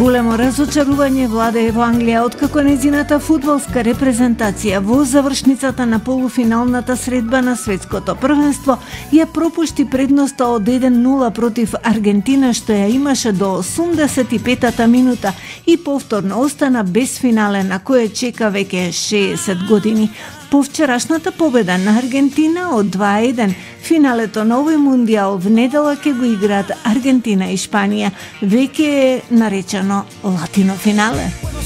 Големо разочарување владее во Англија откако нејзината фудбалска репрезентација во завршницата на полуфиналната средба на светското првенство ја пропушти предноста од 1-0 против Аргентина, што ја имаше до 85-та минута и повторно остана без финале на кое чека веќе 60 години. По вчерашната победа на Аргентина од 2-1, финалето на овој мундијал в недела ќе го играат Аргентина и Шпанија, веќе е наречено латино финале.